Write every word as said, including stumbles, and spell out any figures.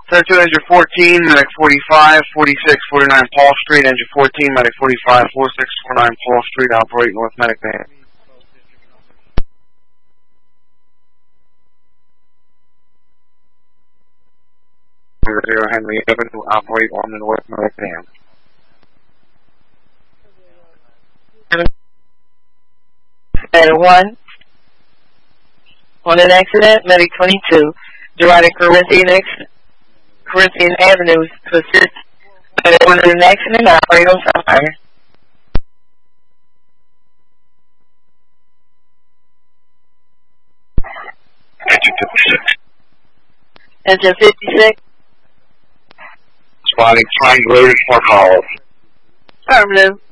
Search engine fourteen, medic forty-five, forty-six, forty-nine Paul Street, engine fourteen, medic forty-five, forty-six, forty-nine Paul Street, operate North Medic Van. Zero Henry Avenue, operate on the North Medic Van. Medic one. On an accident, medic twenty-two, deriving Corinthian, Corinthian Avenues to assist medic one in an accident, operate on Sapphire. Engine fifty-six. Engine fifty-six. Spotting triangulated for calls. Affirmative.